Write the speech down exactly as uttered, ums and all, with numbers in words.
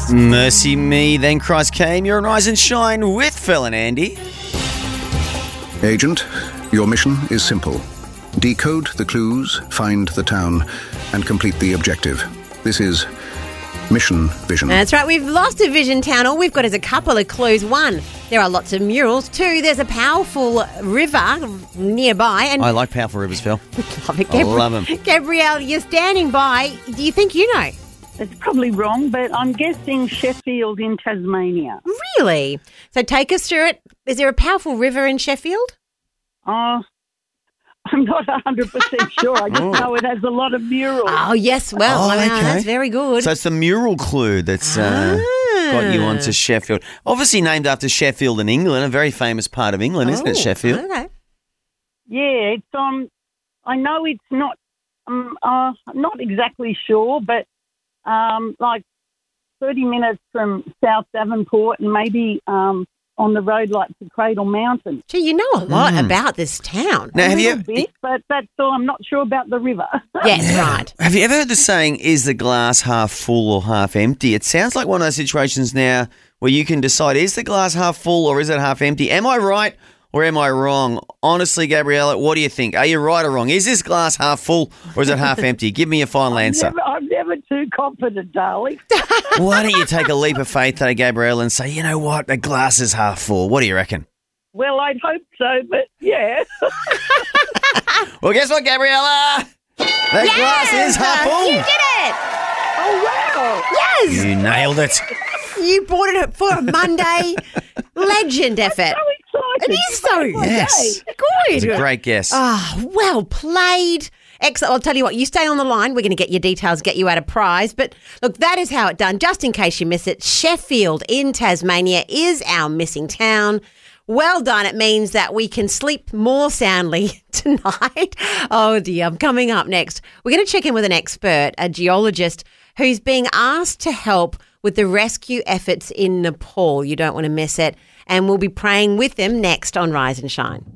Mercy me, then Christ came. You're on Rise and Shine with Phil and Andy. Agent, your mission is simple. Decode the clues, find the town, and complete the objective. This is Mission Vision. That's right. We've lost a vision town. All we've got is a couple of clues. One, there are lots of murals. Two, there's a powerful river nearby. And I like powerful rivers, Phil. love it. I love 'em. Gabrielle, you're standing by. Do you think you know? It's probably wrong, but I'm guessing Sheffield in Tasmania. Really? So take us through it. Is there a powerful river in Sheffield? Oh, I'm not one hundred percent sure. I just Oh. know it has a lot of murals. Oh, yes. Well, Oh, I mean, okay. that's very good. So it's the mural clue that's uh, Ah. got you onto Sheffield. Obviously named after Sheffield in England, a very famous part of England, isn't it, Oh, Sheffield? Okay. Yeah, it's um. I know it's not. Um, uh, I'm not exactly sure, but um, like thirty minutes from South Devonport, and maybe um on the road like to Cradle Mountain. Gee, you know a lot Mm. about this town. Now, a have you little bit, but that's all. I'm not sure about the river. Yes, right. Have you ever heard the saying, is the glass half full or half empty? It sounds like one of those situations now where you can decide, is the glass half full or is it half empty? Am I right or am I wrong? Honestly, Gabriella, what do you think? Are you right or wrong? Is this glass half full or is it half empty? Give me a final answer. Never, I'm never too confident, darling. Why don't you take a leap of faith today, Gabrielle, and say, you know what, the glass is half full. What do you reckon? Well, I'd hope so, but yeah. Well, guess what, Gabriella? The glass is half full. You did it! Oh, wow. Yes! You nailed it. You bought it for a Monday. Legend effort. So excited. It is so. Yes. Good. It's a great guess. Oh, well played. Excellent. I'll tell you what, you stay on the line. We're going to get your details, get you out a prize. But look, that is how it's done. Just in case you miss it, Sheffield in Tasmania is our missing town. Well done. It means that we can sleep more soundly tonight. Oh, dear. Coming up next, we're going to check in with an expert, a geologist, who's being asked to help with the rescue efforts in Nepal. You don't want to miss it. And we'll be praying with them next on Rise and Shine.